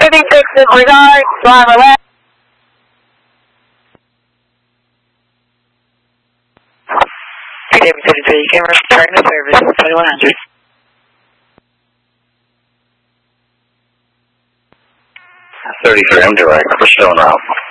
56 disregard, driver left. David 33, camera starting to service, 2100. 33, I'm direct. We're still in route.